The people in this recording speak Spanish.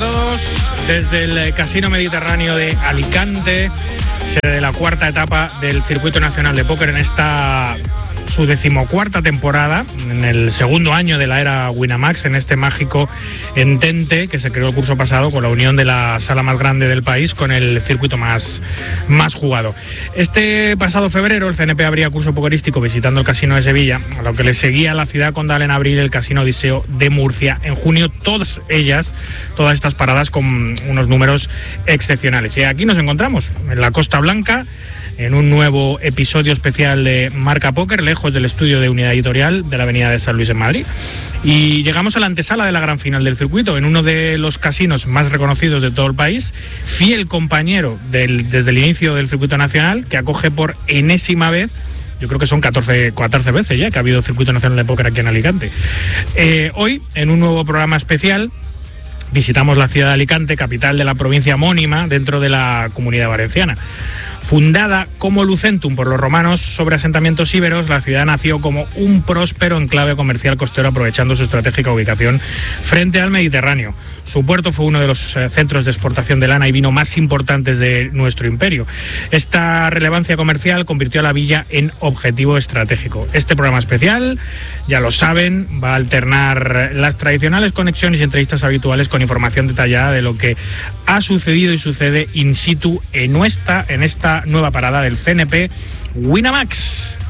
todos desde el Casino Mediterráneo de Alicante, sede de la cuarta etapa del Circuito Nacional de Póquer en esta su 14ª temporada, en el segundo año de la era Winamax, en este mágico entente que se creó el curso pasado con la unión de la sala más grande del país con el circuito más jugado. Este pasado febrero el CNP abría curso pokerístico visitando el Casino de Sevilla, a lo que le seguía la Ciudad Condal en abril, el Casino Odiseo de Murcia en junio, todas estas paradas con unos números excepcionales. Y aquí nos encontramos, en la Costa Blanca, en un nuevo episodio especial de Marca Póquer, lejos del estudio de Unidad Editorial de la Avenida de San Luis en Madrid. Y llegamos a la antesala de la gran final del circuito, en uno de los casinos más reconocidos de todo el país, fiel compañero desde el inicio del circuito nacional, que acoge por enésima vez, yo creo que son 14 veces ya que ha habido circuito nacional de póquer aquí en Alicante. Hoy, en un nuevo programa especial, visitamos la ciudad de Alicante, capital de la provincia homónima dentro de la Comunidad Valenciana. Fundada como Lucentum por los romanos sobre asentamientos íberos, la ciudad nació como un próspero enclave comercial costero, aprovechando su estratégica ubicación frente al Mediterráneo. Su puerto fue uno de los centros de exportación de lana y vino más importantes de nuestro imperio. Esta relevancia comercial convirtió a la villa en objetivo estratégico. Este programa especial, ya lo saben, va a alternar las tradicionales conexiones y entrevistas habituales con información detallada de lo que ha sucedido y sucede in situ en esta nueva parada del CNP Winamax.